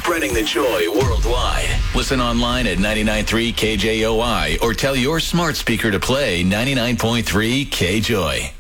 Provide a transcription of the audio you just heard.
spreading the joy worldwide. Listen online at 99.3 KJOI or tell your smart speaker to play 99.3 KJOY.